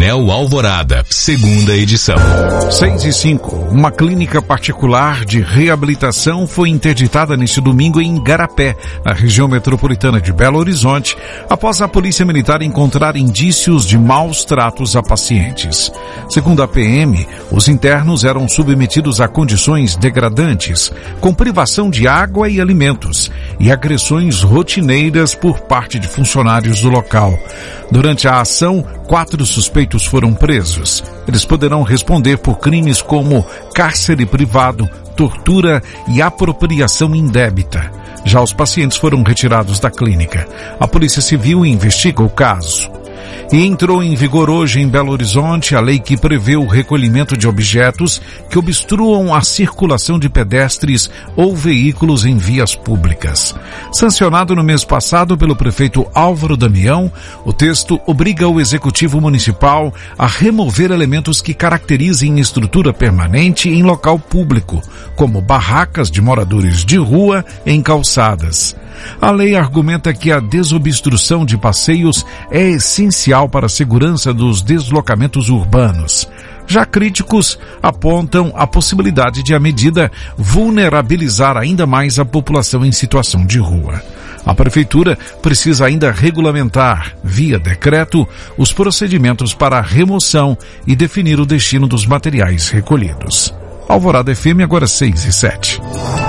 Jornal Alvorada, segunda edição. 6:05. Uma clínica particular de reabilitação foi interditada neste domingo em Igarapé, na região metropolitana de Belo Horizonte, após a Polícia Militar encontrar indícios de maus tratos a pacientes. Segundo a PM, os internos eram submetidos a condições degradantes, com privação de água e alimentos, e agressões rotineiras por parte de funcionários do local. Durante a ação, 4 suspeitos foram presos. Eles poderão responder por crimes como cárcere privado, tortura e apropriação indébita. Já os pacientes foram retirados da clínica. A Polícia Civil investiga o caso. E entrou em vigor hoje em Belo Horizonte a lei que prevê o recolhimento de objetos que obstruam a circulação de pedestres ou veículos em vias públicas. Sancionado no mês passado pelo prefeito Álvaro Damião, o texto obriga o Executivo Municipal a remover elementos que caracterizem estrutura permanente em local público, como barracas de moradores de rua em calçadas. A lei argumenta que a desobstrução de passeios é essencial para a segurança dos deslocamentos urbanos. Já críticos apontam a possibilidade de a medida vulnerabilizar ainda mais a população em situação de rua. A Prefeitura precisa ainda regulamentar, via decreto, os procedimentos para a remoção e definir o destino dos materiais recolhidos. Alvorada FM, agora 6:07.